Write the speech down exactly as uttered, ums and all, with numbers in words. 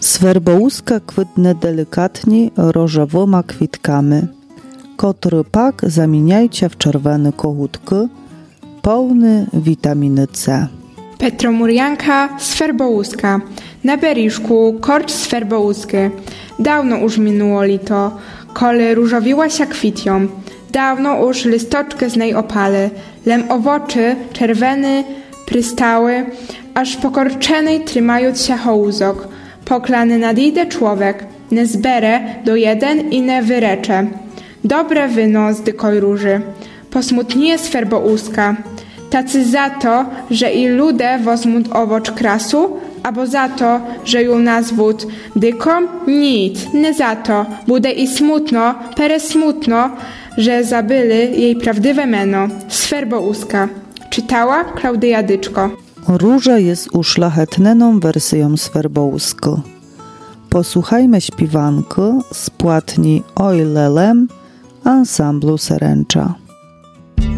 Swerbouska kwitne delikatnie różowymi kwitkami, które pak zamieniajcie w czerwone kohutki, pełne witaminy C. Petromurianka swerbouska, na beriszku korcz swerbousky. Dawno już minęło lito, kole różowiła się kwitią. Dawno już listoczki z niej opały, lem owoczy czerwony przystały, aż pokorczenej trymając się hołzok. Poklany nadejdzie człowiek, ne zbere do jeden i ne wyrecze. Dobre wino z dykoj róży, posmutnieje swerbouska. Tacy za to, że i ludzie wozmą owocz krasu, albo za to, że ją nazwут dyką? Nic, nie za to. Bude i smutno, peresmutno, że zabyli jej prawdziwe meno. Swerbouska. Czytała Klaudyja Dyczko. Róża jest uszlachetneną wersją swerbouski. Posłuchajmy śpiewanki z płatni Oj Lelem ansamblu Seręcza.